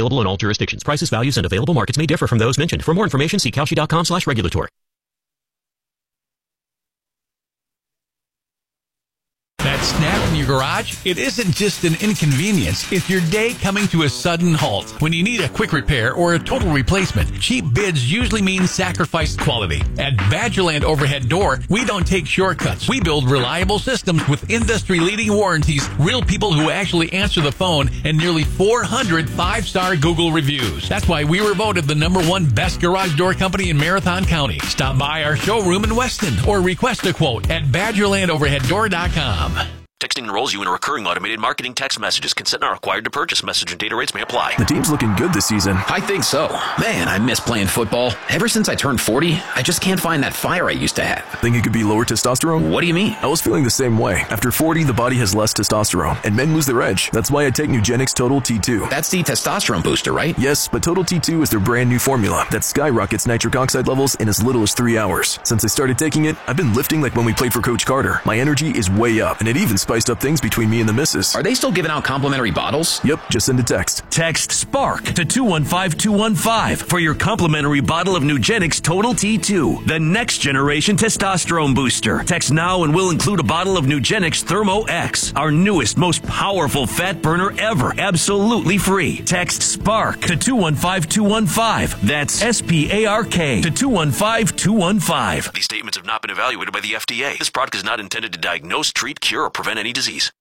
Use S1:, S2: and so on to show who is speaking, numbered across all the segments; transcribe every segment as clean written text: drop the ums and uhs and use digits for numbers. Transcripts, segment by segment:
S1: available in all jurisdictions. Prices, values, and available markets may differ from those mentioned. For more information, see Kalshi.com/regulatory.
S2: That snap in your garage, it isn't just an inconvenience. It's your day coming to a sudden halt. When you need a quick repair or a total replacement, cheap bids usually mean sacrificed quality. At Badgerland Overhead Door, we don't take shortcuts. We build reliable systems with industry-leading warranties, real people who actually answer the phone, and nearly 400 5-star Google reviews. That's why we were voted the #1 best garage door company in Marathon County. Stop by our showroom in Weston or request a quote at BadgerlandOverheadDoor.com.
S3: Texting enrolls you in a recurring automated marketing text messages. Consent not required to purchase. Message and data rates may apply.
S4: The team's looking good this season.
S5: I think so. Man, I miss playing football. Ever since I turned 40, I just can't find that fire I used to have.
S4: Think it could be lower testosterone?
S5: What do you mean?
S4: I was feeling the same way. After 40, the body has less testosterone, and men lose their edge. That's why I take Nugenix Total T2.
S5: That's the testosterone booster, right?
S4: Yes, but Total T2 is their brand new formula that skyrockets nitric oxide levels in as little as 3 hours. Since I started taking it, I've been lifting like when we played for Coach Carter. My energy is way up, and it even spiced up things between me and the missus.
S5: Are they still giving out complimentary bottles?
S4: Yep, just send a text.
S6: Text SPARK to 215-215 for your complimentary bottle of Nugenix Total T2, the next generation testosterone booster. Text now and we'll include a bottle of Nugenix Thermo X, our newest, most powerful fat burner ever, absolutely free. Text SPARK to 215-215. That's SPARK to 215-215.
S3: These statements have not been evaluated by the FDA. This product is not intended to diagnose, treat, cure, or prevent any disease.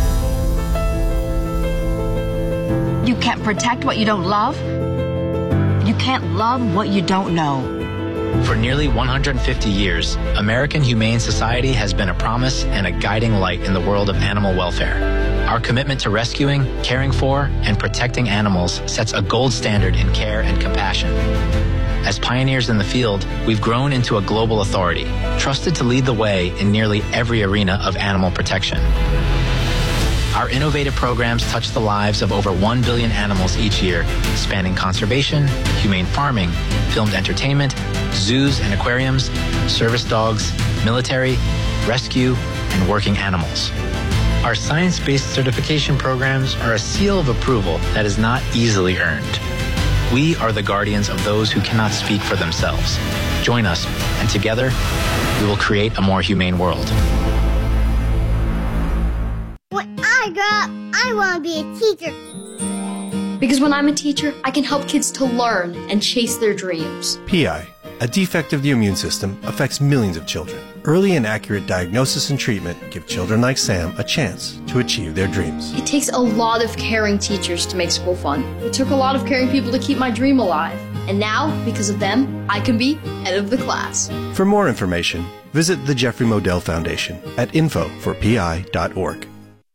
S7: You can't protect what you don't love. You can't love what you don't know.
S8: For nearly 150 years, American Humane Society has been a promise and a guiding light in the world of animal welfare. Our commitment to rescuing, caring for, and protecting animals sets a gold standard in care and compassion. As pioneers in the field, we've grown into a global authority, trusted to lead the way in nearly every arena of animal protection. Our innovative programs touch the lives of over 1 billion animals each year, spanning conservation, humane farming, filmed entertainment, zoos and aquariums, service dogs, military, rescue, and working animals. Our science-based certification programs are a seal of approval that is not easily earned. We are the guardians of those who cannot speak for themselves. Join us, and together, we will create a more humane world.
S9: When I grow up, I want to be a teacher.
S10: Because when I'm a teacher, I can help kids to learn and chase their dreams.
S11: PI, a defect of the immune system, affects millions of children. Early and accurate diagnosis and treatment give children like Sam a chance to achieve their dreams.
S10: It takes a lot of caring teachers to make school fun. It took a lot of caring people to keep my dream alive. And now, because of them, I can be head of the class.
S11: For more information, visit the Jeffrey Modell Foundation at info4pi.org.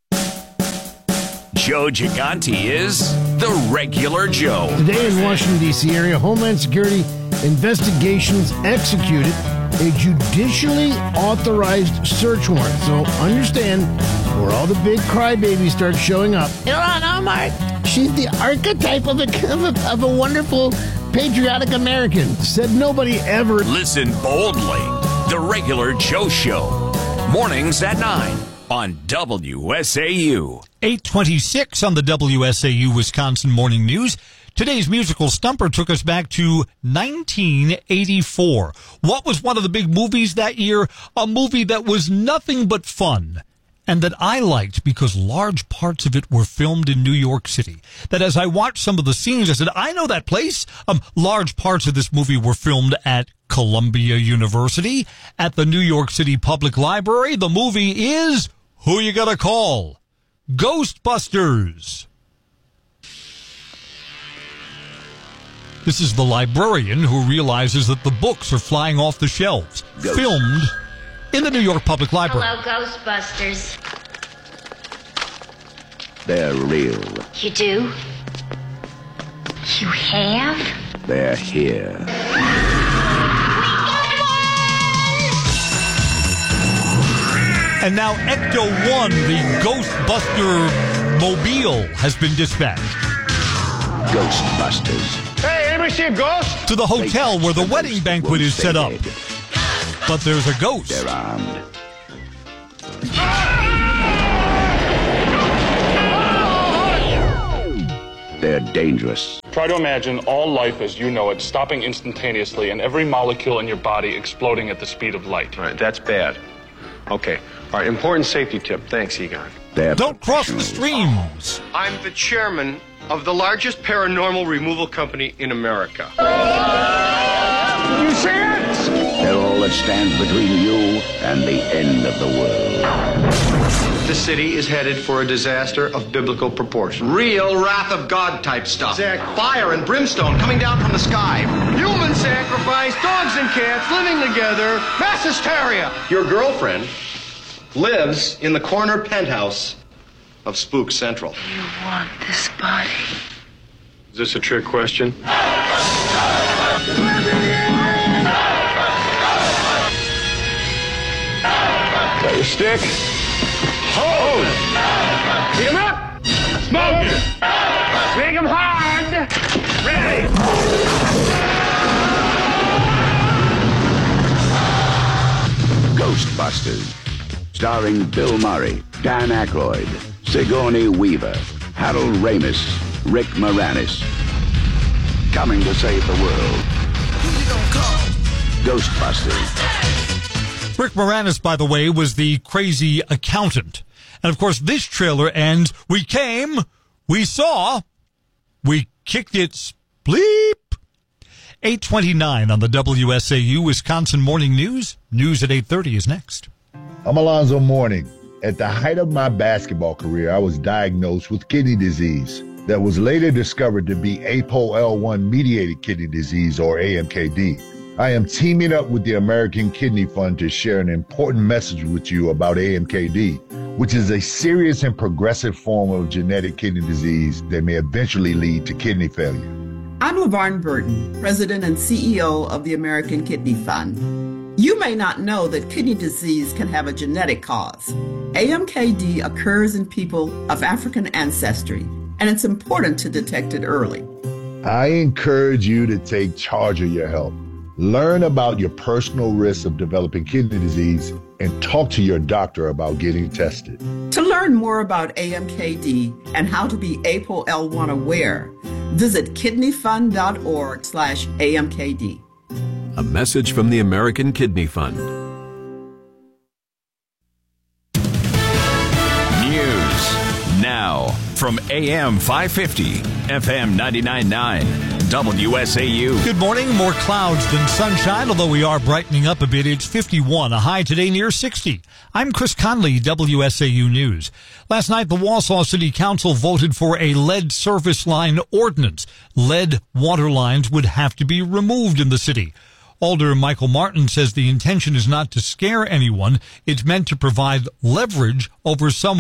S6: Joe Gigante is the regular Joe.
S12: Today in Washington, D.C. area, Homeland Security investigations executed a judicially authorized search warrant. So understand where all the big crybabies start showing up. Ilhan Omar, she's the archetype of a wonderful, patriotic American. Said nobody ever.
S6: Listen boldly. The regular Joe Show. Mornings at 9 on WSAU.
S13: 8:26 on the WSAU Wisconsin Morning News. Today's musical stumper took us back to 1984. What was one of the big movies that year? A movie that was nothing but fun, and that I liked because large parts of it were filmed in New York City. That as I watched some of the scenes, I said, I know that place. Large parts of this movie were filmed at Columbia University, at the New York City Public Library. The movie is Who You Gotta Call? Ghostbusters. This is the librarian who realizes that the books are flying off the shelves. Ghost. Filmed in the New York Public Library.
S14: Hello, Ghostbusters.
S15: They're real.
S14: You do? You have?
S15: They're here.
S13: And now Ecto-1, the Ghostbuster mobile, has been dispatched.
S15: Ghostbusters.
S16: Hey, anybody see a ghost?
S13: To the hotel where the wedding banquet is set up. But there's a ghost.
S15: They're armed. They're dangerous.
S17: Try to imagine all life as you know it stopping instantaneously and every molecule in your body exploding at the speed of light.
S16: All right, that's bad. Okay. All right, important safety tip. Thanks, Egon.
S13: Don't cross the streams.
S16: I'm the chairman of the largest paranormal removal company in America. You see it?
S15: They're all that stands between you and the end of the world.
S16: The city is headed for a disaster of biblical proportion. Real wrath of God type stuff. Exactly. Fire and brimstone coming down from the sky. Human sacrifice, dogs and cats living together, mass hysteria. Your girlfriend lives in the corner penthouse of Spook Central.
S14: You want this body?
S16: Is this a trick question? Got your stick? Hold! Pick him up! Smoke it! Make him hard! Ready!
S15: Ghostbusters. Starring Bill Murray, Dan Aykroyd, Sigourney Weaver, Harold Ramis, Rick Moranis. Coming to save the world. Who you gonna call? Ghostbusters.
S13: Rick Moranis, by the way, was the crazy accountant. And, of course, this trailer ends, we came, we saw, we kicked its bleep. 8:29 on the WSAU Wisconsin Morning News. News at 8:30 is next.
S18: I'm Alonzo Mourning. At the height of my basketball career, I was diagnosed with kidney disease that was later discovered to be APOL1-mediated kidney disease, or AMKD. I am teaming up with the American Kidney Fund to share an important message with you about AMKD, which is a serious and progressive form of genetic kidney disease that may eventually lead to kidney failure.
S19: I'm LaVarn Burton, President and CEO of the American Kidney Fund. You may not know that kidney disease can have a genetic cause. AMKD occurs in people of African ancestry, and it's important to detect it early.
S18: I encourage you to take charge of your health. Learn about your personal risks of developing kidney disease and talk to your doctor about getting tested.
S19: To learn more about AMKD and how to be APOL1 aware, visit kidneyfund.org/AMKD.
S20: A message from the American Kidney Fund.
S21: News now from AM 550, FM 99.9, WSAU.
S13: Good morning. More clouds than sunshine, although we are brightening up a bit. It's 51, a high today near 60. I'm Chris Conley, WSAU News. Last night, the Wausau City Council voted for a lead service line ordinance. Lead water lines would have to be removed in the city. Alder Michael Martin says the intention is not to scare anyone. It's meant to provide leverage over some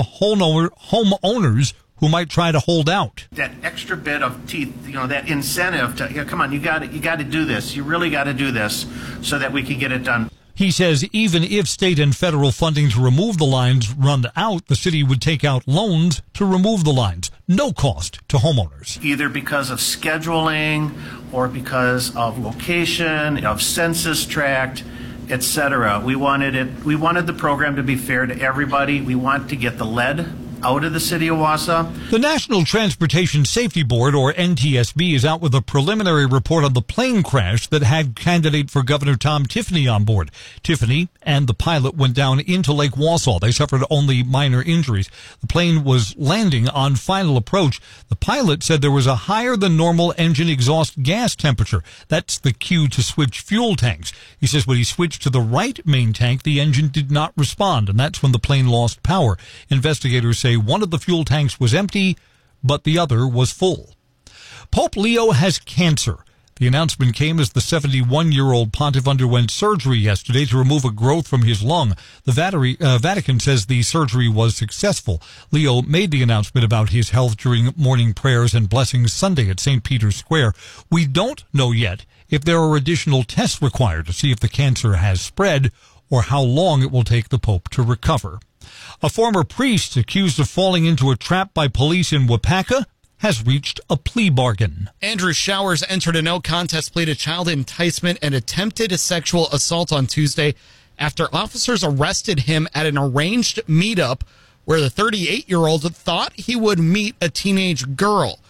S13: homeowners who might try to hold out.
S22: That extra bit of teeth, that incentive to, come on, you got to do this. You really got to do this so that we can get it done.
S13: He says even if state and federal funding to remove the lines run out, the city would take out loans to remove the lines. No cost to homeowners.
S22: Either because of scheduling or because of location, of census tract, etc. We wanted the program to be fair to everybody. We want to get the lead out of the city of Wausau.
S13: The National Transportation Safety Board, or NTSB, is out with a preliminary report on the plane crash that had candidate for Governor Tom Tiffany on board. Tiffany and the pilot went down into Lake Wausau. They suffered only minor injuries. The plane was landing on final approach. The pilot said there was a higher than normal engine exhaust gas temperature. That's the cue to switch fuel tanks. He says when he switched to the right main tank, the engine did not respond, and that's when the plane lost power. Investigators say one of the fuel tanks was empty, but the other was full. Pope Leo has cancer. The announcement came as the 71-year-old pontiff underwent surgery yesterday to remove a growth from his lung. The Vatican says the surgery was successful. Leo made the announcement about his health during morning prayers and blessings Sunday at St. Peter's Square. We don't know yet if there are additional tests required to see if the cancer has spread or how long it will take the Pope to recover. A former priest accused of falling into a trap by police in Wapaka has reached a plea bargain.
S23: Andrew Showers entered a no-contest plea to child enticement and attempted sexual assault on Tuesday after officers arrested him at an arranged meetup where the 38-year-old thought he would meet a teenage girl.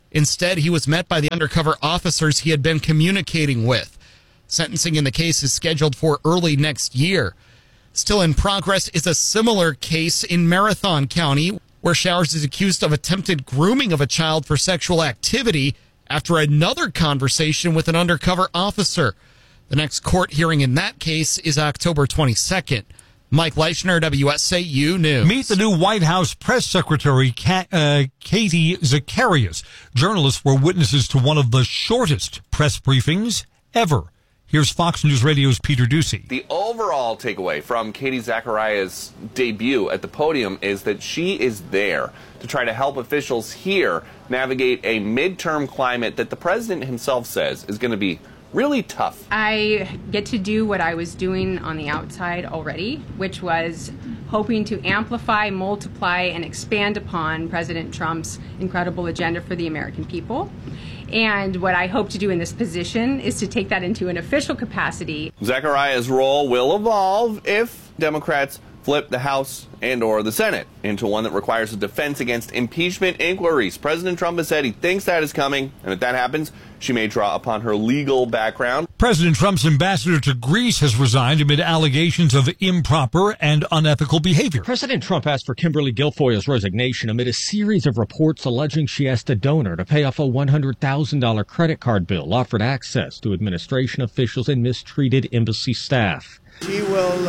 S23: Instead, he was met by the undercover officers he had been communicating with. Sentencing in the case is scheduled for early next year. Still in progress is a similar case in Marathon County, where Showers is accused of attempted grooming of a child for sexual activity after another conversation with an undercover officer. The next court hearing in that case is October 22nd. Mike Leischner, WSAU News.
S13: Meet the new White House press secretary, Katie Zacharias. Journalists were witnesses to one of the shortest press briefings ever. Here's Fox News Radio's Peter Ducey.
S1: The overall takeaway from Katie Zacharias' debut at the podium is that she is there to try to help officials here navigate a midterm climate that the president himself says is going to be really tough.
S2: I get to do what I was doing on the outside already, which was hoping to amplify, multiply, and expand upon President Trump's incredible agenda for the American people. And what I hope to do in this position is to take that into an official capacity.
S1: Zacharias' role will evolve if Democrats flip the House and or the Senate into one that requires a defense against impeachment inquiries. President Trump has said he thinks that is coming, and if that happens, she may draw upon her legal background.
S13: President Trump's ambassador to Greece has resigned amid allegations of improper and unethical behavior.
S5: President Trump asked for Kimberly Guilfoyle's resignation amid a series of reports alleging she asked a donor to pay off a $100,000 credit card bill, offered access to administration officials, and mistreated embassy staff.
S24: She will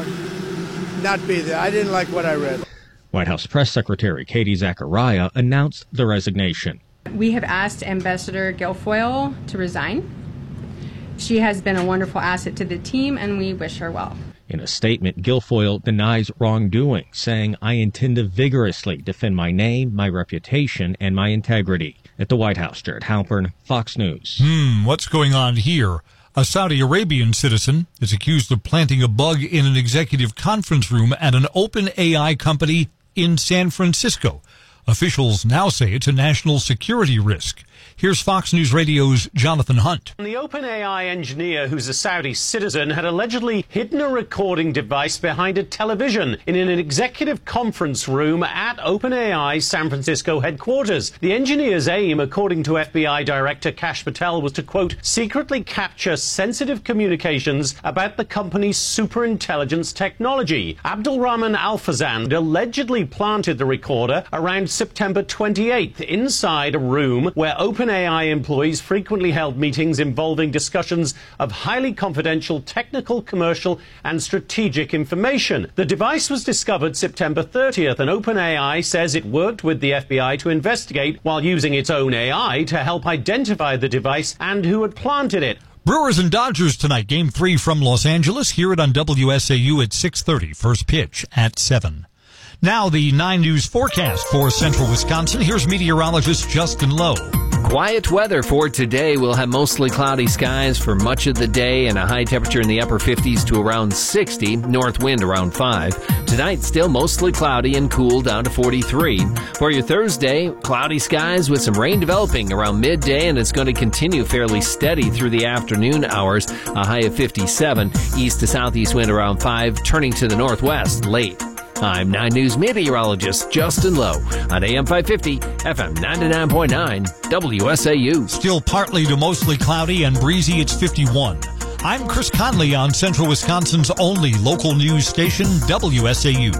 S24: not be there. I didn't like what I read.
S5: White House Press Secretary Katie Zacharias announced the resignation.
S2: We have asked Ambassador Guilfoyle to resign. She has been a wonderful asset to the team, and we wish her well.
S5: In a statement, Guilfoyle denies wrongdoing, saying, "I intend to vigorously defend my name, my reputation, and my integrity." At the White House, Jared Halpern, Fox News.
S13: What's going on here? A Saudi Arabian citizen is accused of planting a bug in an executive conference room at an OpenAI company in San Francisco. Officials now say it's a national security risk. Here's Fox News Radio's Jonathan Hunt.
S25: The OpenAI engineer, who's a Saudi citizen, had allegedly hidden a recording device behind a television in an executive conference room at OpenAI's San Francisco headquarters. The engineer's aim, according to FBI Director Kash Patel, was to, quote, secretly capture sensitive communications about the company's superintelligence technology. Abdulrahman Al-Fazan allegedly planted the recorder around September 28th inside a room where OpenAI employees frequently held meetings involving discussions of highly confidential technical, commercial, and strategic information. The device was discovered September 30th, and OpenAI says it worked with the FBI to investigate while using its own AI to help identify the device and who had planted it.
S13: Brewers and Dodgers tonight, Game 3 from Los Angeles. Hear it on WSAU at 6:30. First pitch at 7. Now the 9 News forecast for central Wisconsin. Here's meteorologist Justin Lowe.
S26: Quiet weather for today. We'll have mostly cloudy skies for much of the day and a high temperature in the upper 50s to around 60, north wind around 5. Tonight, still mostly cloudy and cool down to 43. For your Thursday, cloudy skies with some rain developing around midday, and it's going to continue fairly steady through the afternoon hours, a high of 57, east to southeast wind around 5, turning to the northwest late. I'm 9 News meteorologist Justin Lowe on AM 550, FM 99.9, WSAU.
S13: Still partly to mostly cloudy and breezy, it's 51. I'm Chris Conley on Central Wisconsin's only local news station, WSAU.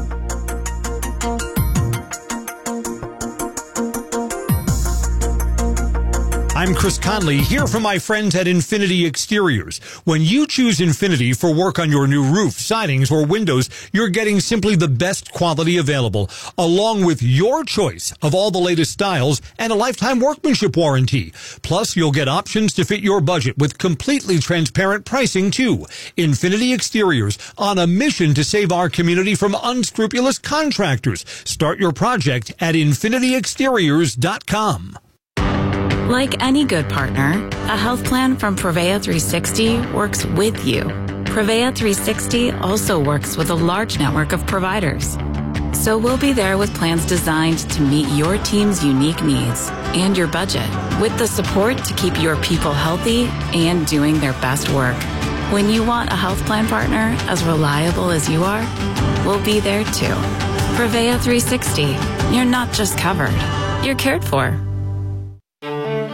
S13: I'm Chris Conley, here from my friends at Infinity Exteriors. When you choose Infinity for work on your new roof, sidings, or windows, you're getting simply the best quality available, along with your choice of all the latest styles and a lifetime workmanship warranty. Plus, you'll get options to fit your budget with completely transparent pricing, too. Infinity Exteriors, on a mission to save our community from unscrupulous contractors. Start your project at infinityexteriors.com.
S27: Like any good partner, a health plan from Prevea 360 works with you. Prevea 360 also works with a large network of providers. So we'll be there with plans designed to meet your team's unique needs and your budget, with the support to keep your people healthy and doing their best work. When you want a health plan partner as reliable as you are, we'll be there too. Prevea 360. You're not just covered, you're cared for.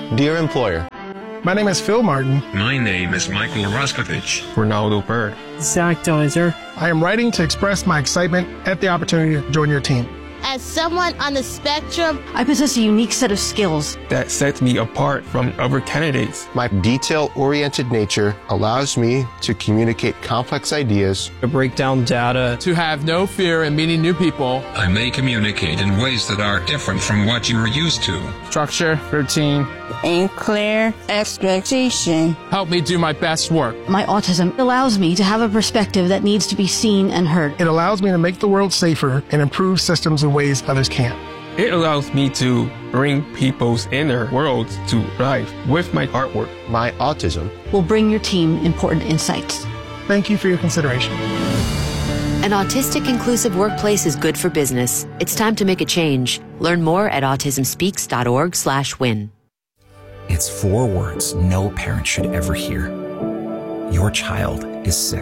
S3: Dear employer.
S4: My name is Phil Martin.
S7: My name is Michael Roskovich.
S3: Ronaldo Bird.
S4: Zach Deiser. I am writing to express my excitement at the opportunity to join your team.
S8: As someone on the spectrum,
S9: I possess a unique set of skills
S3: that sets me apart from other candidates. My detail-oriented nature allows me to communicate complex ideas, to break down data,
S10: to have no fear in meeting new people.
S7: I may communicate in ways that are different from what you are used to.
S10: Structure, routine,
S8: and clear expectation
S10: help me do my best work.
S9: My autism allows me to have a perspective that needs to be seen and heard.
S4: It allows me to make the world safer and improve systems in ways others can't.
S3: It allows me to bring people's inner worlds to life with my artwork. My autism
S9: will bring your team important insights.
S4: Thank you for your consideration.
S11: An autistic inclusive workplace is good for business. It's time to make a change. Learn more at autismspeaks.org/win.
S28: It's 4 words no parent should ever hear. Your child is sick.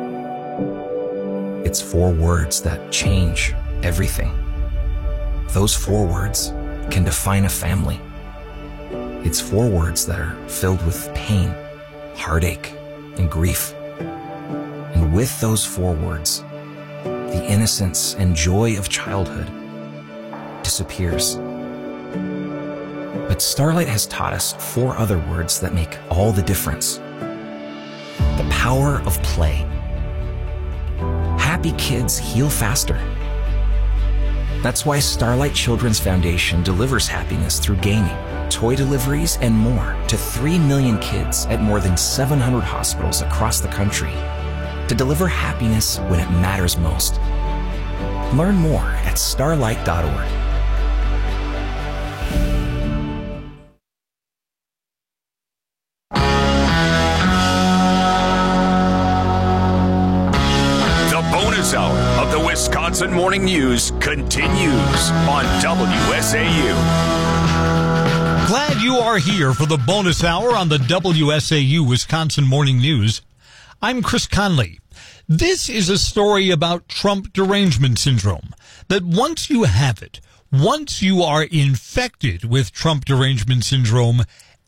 S28: It's 4 words that change everything. Those 4 words can define a family. It's 4 words that are filled with pain, heartache, and grief. And with those 4 words, the innocence and joy of childhood disappears. But Starlight has taught us 4 other words that make all the difference. The power of play. Happy kids heal faster. That's why Starlight Children's Foundation delivers happiness through gaming, toy deliveries, and more to 3 million kids at more than 700 hospitals across the country to deliver happiness when it matters most. Learn more at starlight.org.
S21: Hour of the Wisconsin Morning News continues on WSAU.
S13: Glad you are here for the bonus hour on the WSAU Wisconsin Morning News. I'm Chris Conley. This is a story about Trump derangement syndrome, that once you have it, once you are infected with Trump derangement syndrome,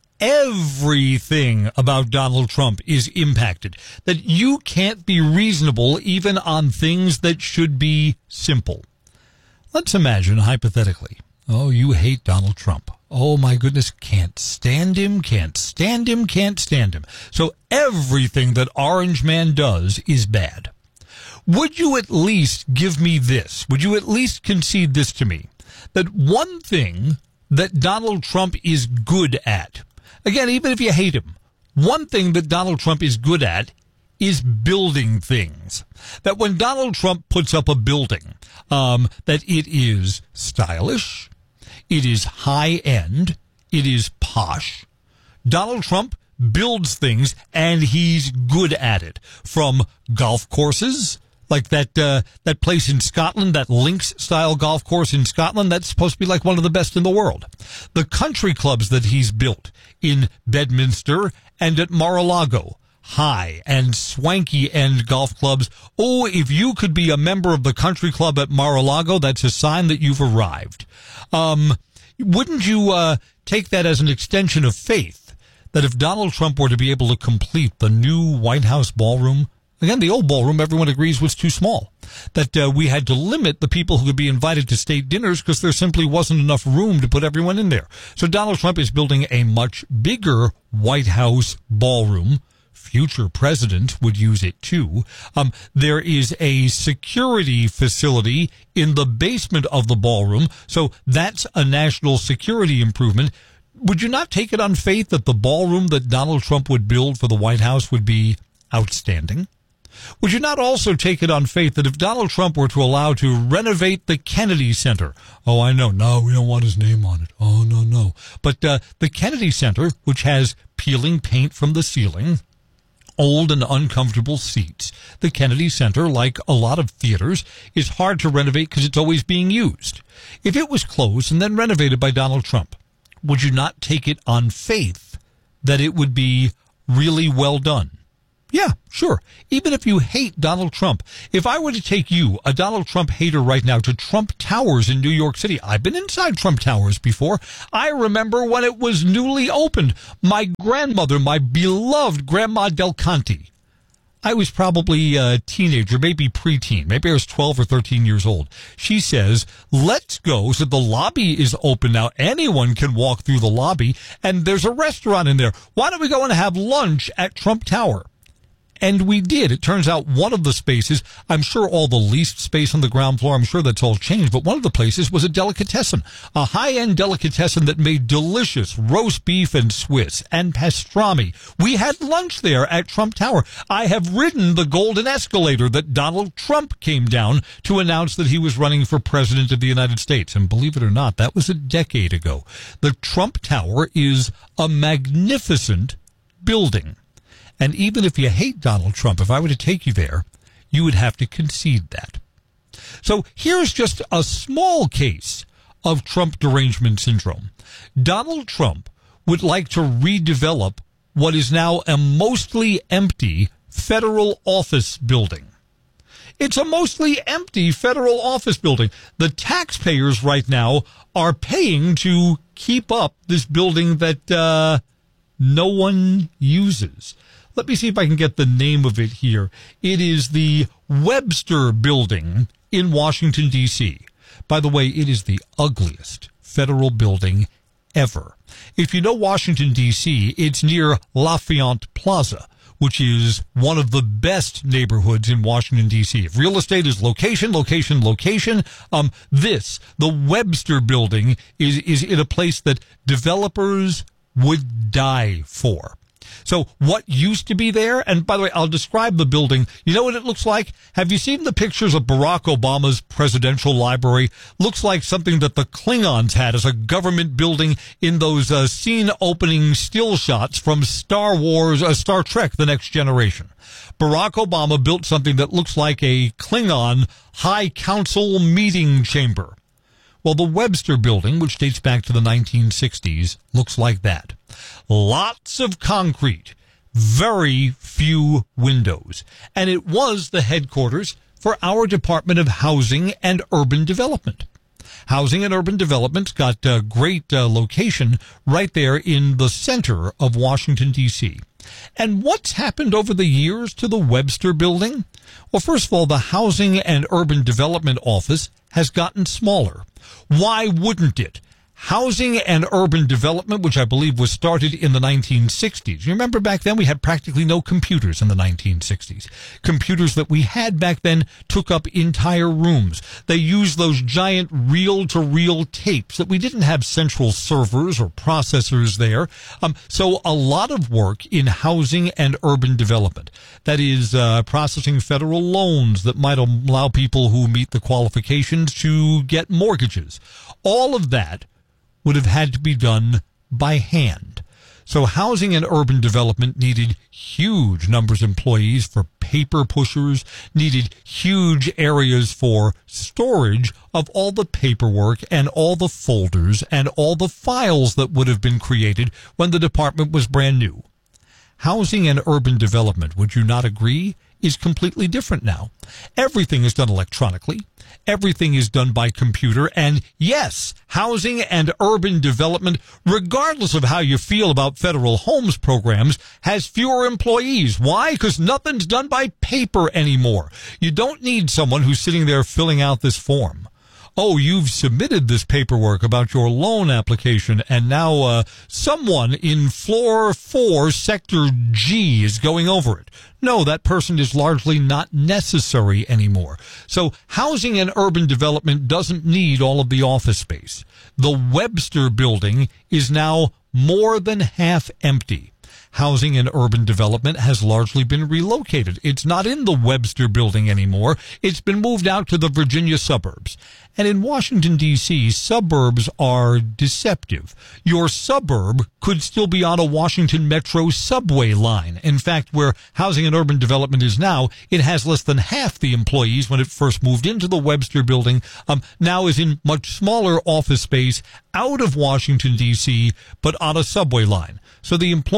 S13: everything about Donald Trump is impacted, that you can't be reasonable even on things that should be simple. Let's imagine, hypothetically, you hate Donald Trump. Oh, my goodness, can't stand him, can't stand him, can't stand him. So everything that Orange Man does is bad. Would you at least give me this? Would you at least concede this to me? That one thing that Donald Trump is good at, again, even if you hate him, one thing that Donald Trump is good at is building things. That when Donald Trump puts up a building, that it is stylish, it is high-end, it is posh. Donald Trump builds things, and he's good at it. From golf courses, like that place in Scotland, that links-style golf course in Scotland, that's supposed to be like one of the best in the world. The country clubs that he's built in Bedminster and at Mar-a-Lago, high and swanky end golf clubs. Oh, if you could be a member of the country club at Mar-a-Lago, that's a sign that you've arrived. Wouldn't you take that as an extension of faith, that if Donald Trump were to be able to complete the new White House ballroom, again, the old ballroom, everyone agrees, was too small, that we had to limit the people who could be invited to state dinners because there simply wasn't enough room to put everyone in there. So Donald Trump is building a much bigger White House ballroom. Future president would use it too. There is a security facility in the basement of the ballroom, so that's a national security improvement. Would you not take it on faith that the ballroom that Donald Trump would build for the White House would be outstanding? Would you not also take it on faith that if Donald Trump were to allow to renovate the Kennedy Center, oh, I know, no, we don't want his name on it, oh, no, but the Kennedy Center, which has peeling paint from the ceiling, old and uncomfortable seats, the Kennedy Center, like a lot of theaters, is hard to renovate because it's always being used. If it was closed and then renovated by Donald Trump, would you not take it on faith that it would be really well done? Yeah, sure. Even if you hate Donald Trump. If I were to take you, a Donald Trump hater right now, to Trump Towers in New York City. I've been inside Trump Towers before. I remember when it was newly opened. My grandmother, my beloved Grandma Del Conte. I was probably a teenager, maybe preteen. Maybe I was 12 or 13 years old. She says, let's go. So the lobby is open now. Anyone can walk through the lobby, and there's a restaurant in there. Why don't we go and have lunch at Trump Tower? And we did. It turns out one of the spaces, I'm sure all the leased space on the ground floor, I'm sure that's all changed, but one of the places was a delicatessen, a high-end delicatessen that made delicious roast beef and Swiss and pastrami. We had lunch there at Trump Tower. I have ridden the golden escalator that Donald Trump came down to announce that he was running for president of the United States. And believe it or not, that was a decade ago. The Trump Tower is a magnificent building. And even if you hate Donald Trump, if I were to take you there, you would have to concede that. So here's just a small case of Trump derangement syndrome. Donald Trump would like to redevelop what is now a mostly empty federal office building. It's a mostly empty federal office building. The taxpayers right now are paying to keep up this building that no one uses. Let me see if I can get the name of it here. It is the Webster Building in Washington, D.C. By the way, it is the ugliest federal building ever. If you know Washington, D.C., it's near Lafayette Plaza, which is one of the best neighborhoods in Washington, D.C. If real estate is location, the Webster Building is in a place that developers would die for. So what used to be there, and by the way, I'll describe the building. You know what it looks like? Have you seen the pictures of Barack Obama's presidential library? Looks like something that the Klingons had as a government building in those scene-opening still shots from Star Trek: The Next Generation. Barack Obama built something that looks like a Klingon High Council meeting chamber. Well, the Webster Building, which dates back to the 1960s, looks like that. Lots of concrete, very few windows. And it was the headquarters for our Department of Housing and Urban Development. Housing and Urban Development's got a great location right there in the center of Washington, D.C. And what's happened over the years to the Webster Building? Well, first of all, the Housing and Urban Development Office has gotten smaller. Why wouldn't it? Housing and Urban Development, which I believe was started in the 1960s. You remember back then we had practically no computers in the 1960s. Computers that we had back then took up entire rooms. They used those giant reel-to-reel tapes that we didn't have central servers or processors there. So a lot of work in Housing and Urban Development. That is processing federal loans that might allow people who meet the qualifications to get mortgages. All of that would have had to be done by hand. So Housing and Urban Development needed huge numbers of employees for paper pushers, needed huge areas for storage of all the paperwork and all the folders and all the files that would have been created when the department was brand new. Housing and Urban Development, would you not agree, is completely different now. Everything is done electronically. Everything is done by computer. And yes, Housing and Urban Development, regardless of how you feel about federal homes programs, has fewer employees. Why? Because nothing's done by paper anymore. You don't need someone who's sitting there filling out this form. Oh, you've submitted this paperwork about your loan application, and now someone in floor 4, sector G is going over it. No, that person is largely not necessary anymore. So Housing and Urban Development doesn't need all of the office space. The Webster Building is now more than half empty. Housing and Urban Development has largely been relocated. It's not in the Webster Building anymore. It's been moved out to the Virginia suburbs. And in Washington, D.C., suburbs are deceptive. Your suburb could still be on a Washington Metro subway line. In fact, where Housing and Urban Development is now, it has less than half the employees when it first moved into the Webster Building. Now is in much smaller office space out of Washington, D.C., but on a subway line. So the employees that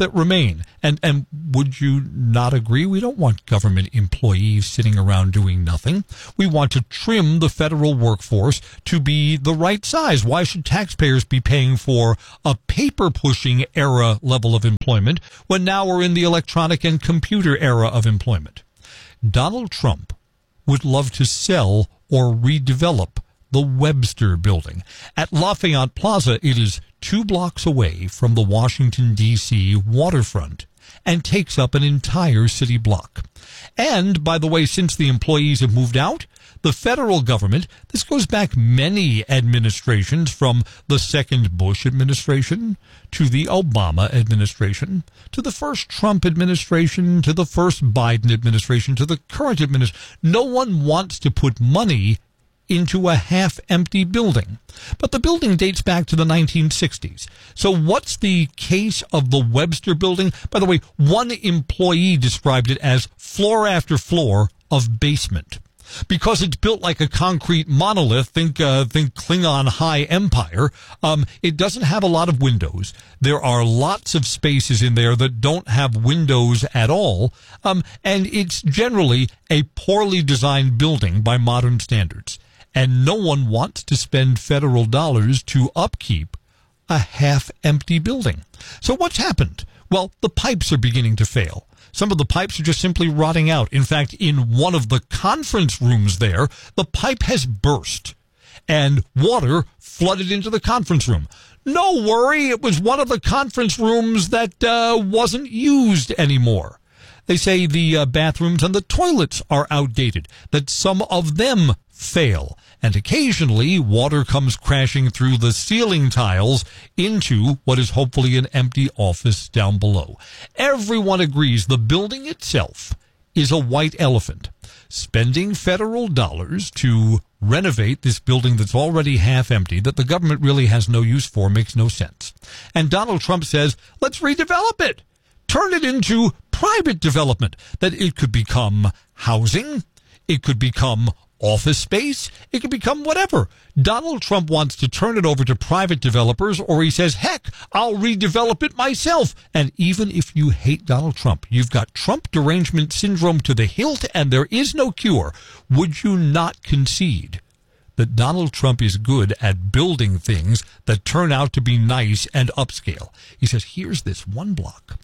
S13: that remain. And would you not agree? We don't want government employees sitting around doing nothing. We want to trim the federal workforce to be the right size. Why should taxpayers be paying for a paper-pushing era level of employment when now we're in the electronic and computer era of employment? Donald Trump would love to sell or redevelop the Webster Building. At Lafayette Plaza, it is 2 blocks away from the Washington, D.C. waterfront and takes up an entire city block. And, by the way, since the employees have moved out, the federal government, this goes back many administrations, from the second Bush administration to the Obama administration to the first Trump administration to the first Biden administration to the current administration. No one wants to put money into a half-empty building. But the building dates back to the 1960s. So what's the case of the Webster Building? By the way, one employee described it as floor after floor of basement. Because it's built like a concrete monolith, think Klingon High Empire, it doesn't have a lot of windows. There are lots of spaces in there that don't have windows at all, and it's generally a poorly designed building by modern standards. And no one wants to spend federal dollars to upkeep a half-empty building. So what's happened? Well, the pipes are beginning to fail. Some of the pipes are just simply rotting out. In fact, in one of the conference rooms there, the pipe has burst and water flooded into the conference room. No worry, it was one of the conference rooms that wasn't used anymore. They say the bathrooms and the toilets are outdated, that some of them fail. And occasionally, water comes crashing through the ceiling tiles into what is hopefully an empty office down below. Everyone agrees the building itself is a white elephant. Spending federal dollars to renovate this building that's already half empty, that the government really has no use for, makes no sense. And Donald Trump says, let's redevelop it. Turn it into private development, that it could become housing, it could become office space, it could become whatever. Donald Trump wants to turn it over to private developers, or he says, heck, I'll redevelop it myself. And even if you hate Donald Trump, you've got Trump derangement syndrome to the hilt, and there is no cure. Would you not concede that Donald Trump is good at building things that turn out to be nice and upscale? He says, here's this one block.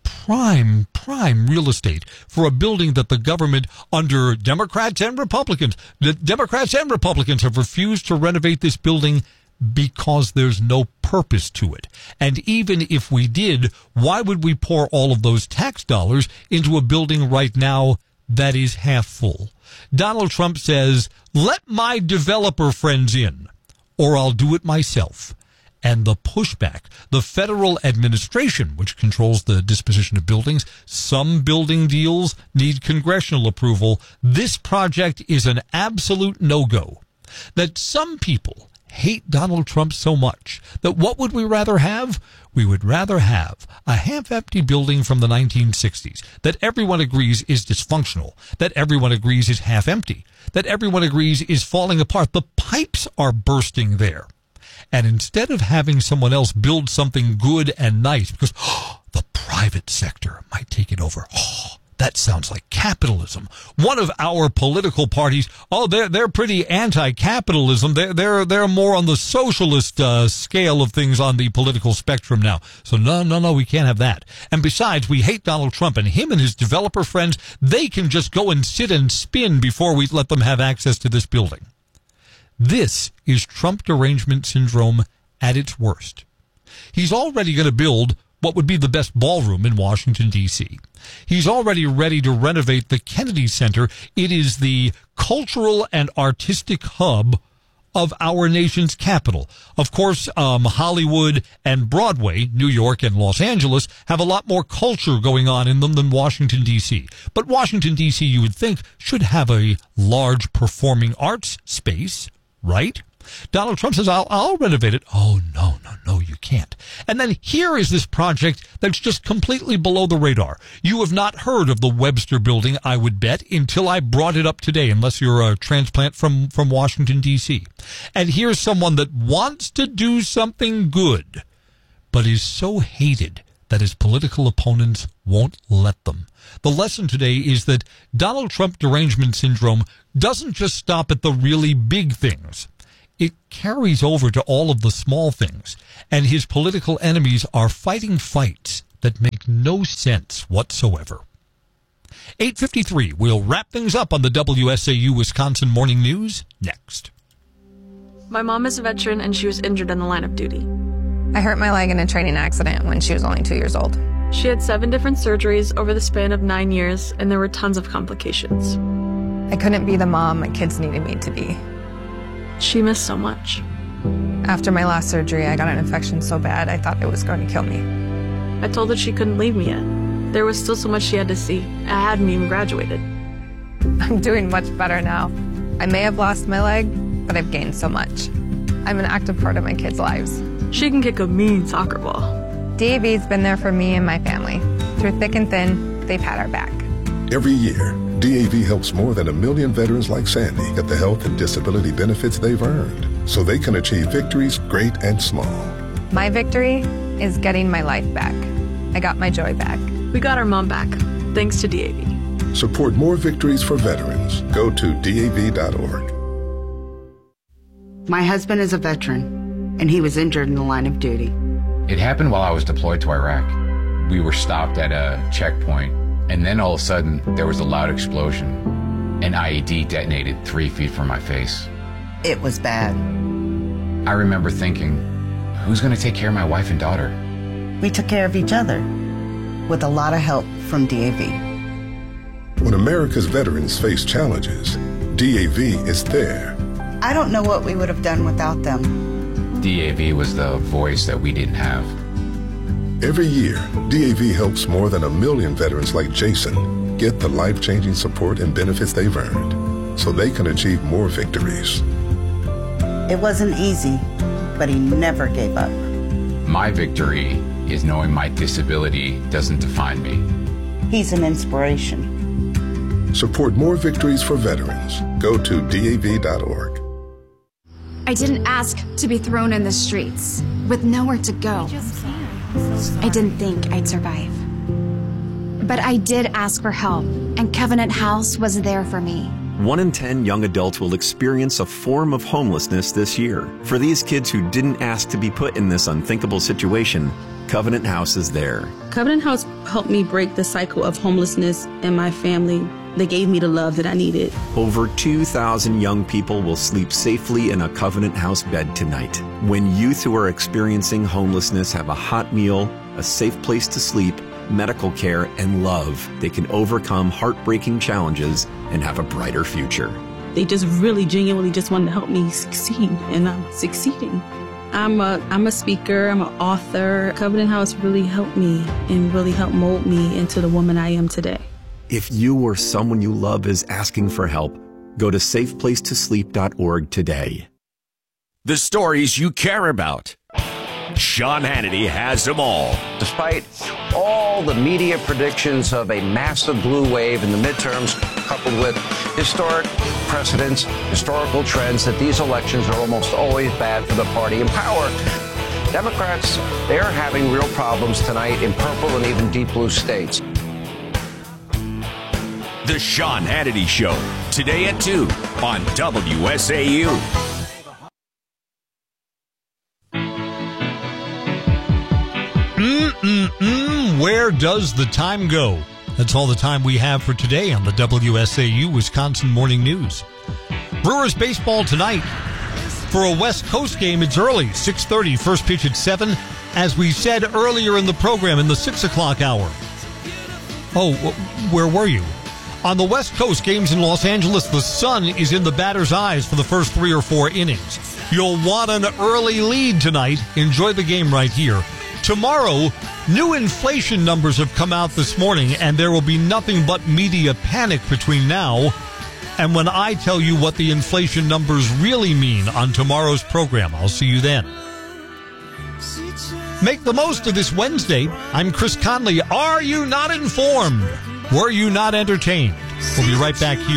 S13: Prime real estate for a building that the government, under Democrats and Republicans have refused to renovate this building because there's no purpose to it. And even if we did, why would we pour all of those tax dollars into a building right now that is half full? Donald Trump says, let my developer friends in, or I'll do it myself. And the pushback, the federal administration, which controls the disposition of buildings, some building deals need congressional approval. This project is an absolute no-go. That some people hate Donald Trump so much that what would we rather have? We would rather have a half-empty building from the 1960s that everyone agrees is dysfunctional, that everyone agrees is half-empty, that everyone agrees is falling apart. The pipes are bursting there. And instead of having someone else build something good and nice, because the private sector might take it over. That sounds like capitalism. One of our political parties, they're pretty anti-capitalism. They're more on the socialist scale of things on the political spectrum now. So no, we can't have that. And besides, we hate Donald Trump, and him and his developer friends, they can just go and sit and spin before we let them have access to this building. This is Trump derangement syndrome at its worst. He's already going to build what would be the best ballroom in Washington, D.C. He's already ready to renovate the Kennedy Center. It is the cultural and artistic hub of our nation's capital. Of course, Hollywood and Broadway, New York and Los Angeles, have a lot more culture going on in them than Washington, D.C. But Washington, D.C., you would think, should have a large performing arts space, right? Donald Trump says, I'll renovate it. Oh, no, you can't. And then here is this project that's just completely below the radar. You have not heard of the Webster Building, I would bet, until I brought it up today, unless you're a transplant from Washington, D.C. And here's someone that wants to do something good, but is so hated that his political opponents won't let them. The lesson today is that Donald Trump derangement syndrome doesn't just stop at the really big things. It carries over to all of the small things, and his political enemies are fighting fights that make no sense whatsoever. 8:53, we'll wrap things up on the WSAU Wisconsin Morning News next.
S6: My mom is a veteran and she was injured in the line of duty.
S12: I hurt my leg in a training accident when she was only 2 years old.
S6: She had 7 different surgeries over the span of 9 years, and there were tons of complications.
S12: I couldn't be the mom my kids needed me to be.
S6: She missed so much.
S12: After my last surgery, I got an infection so bad I thought it was going to kill me.
S6: I told her she couldn't leave me yet. There was still so much she had to see. I hadn't even graduated.
S12: I'm doing much better now. I may have lost my leg, but I've gained so much. I'm an active part of my kids' lives.
S6: She can kick a mean soccer ball.
S12: DAV's been there for me and my family. Through thick and thin, they've had our back.
S14: Every year, DAV helps more than 1 million veterans like Sandy get the health and disability benefits they've earned so they can achieve victories great and small.
S12: My victory is getting my life back. I got my joy back.
S6: We got our mom back, thanks to DAV.
S14: Support more victories for veterans. Go to DAV.org.
S15: My husband is a veteran, and he was injured in the line of duty.
S16: It happened while I was deployed to Iraq. We were stopped at a checkpoint, and then all of a sudden, there was a loud explosion. An IED detonated 3 feet from my face.
S15: It was bad.
S16: I remember thinking, who's going to take care of my wife and daughter?
S15: We took care of each other, with a lot of help from DAV.
S14: When America's veterans face challenges, DAV is there.
S15: I don't know what we would have done without them.
S16: DAV was the voice that we didn't have.
S14: Every year, DAV helps more than 1 million veterans like Jason get the life-changing support and benefits they've earned so they can achieve more victories.
S15: It wasn't easy, but he never gave up.
S16: My victory is knowing my disability doesn't define me.
S15: He's an inspiration.
S14: Support more victories for veterans. Go to DAV.org.
S17: I didn't ask to be thrown in the streets with nowhere to go. I didn't think I'd survive. But I did ask for help, and Covenant House was there for me.
S18: 1 in 10 young adults will experience a form of homelessness this year. For these kids who didn't ask to be put in this unthinkable situation, Covenant House is there.
S19: Covenant House helped me break the cycle of homelessness in my family. They gave me the love that I needed.
S18: Over 2,000 young people will sleep safely in a Covenant House bed tonight. When youth who are experiencing homelessness have a hot meal, a safe place to sleep, medical care, and love, they can overcome heartbreaking challenges and have a brighter future.
S19: They just really genuinely just wanted to help me succeed, and I'm succeeding. I'm a speaker, I'm an author. Covenant House really helped me and really helped mold me into the woman I am today.
S18: If you or someone you love is asking for help, go to safeplacetosleep.org today.
S21: The stories you care about. Sean Hannity has them all.
S29: Despite all the media predictions of a massive blue wave in the midterms, coupled with historic precedents, historical trends, that these elections are almost always bad for the party in power, Democrats, they're having real problems tonight in purple and even deep blue states.
S21: The Sean Hannity Show, today at 2 on WSAU.
S13: Where does the time go? That's all the time we have for today on the WSAU Wisconsin Morning News. Brewers baseball tonight. For a West Coast game, it's early, 6:30, first pitch at 7. As we said earlier in the program, in the 6 o'clock hour. Oh, where were you? On the West Coast, games in Los Angeles, the sun is in the batter's eyes for the first 3 or 4 innings. You'll want an early lead tonight. Enjoy the game right here. Tomorrow, new inflation numbers have come out this morning, and there will be nothing but media panic between now and when I tell you what the inflation numbers really mean on tomorrow's program. I'll see you then. Make the most of this Wednesday. I'm Chris Conley. Are you not informed? Were you not entertained? We'll be right back here.